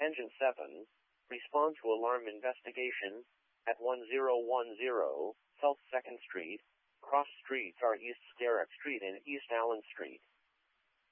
Tangent 7. Respond to alarm investigation at 1010 South 2nd Street. Cross streets are East Sterrick Street and East Allen Street.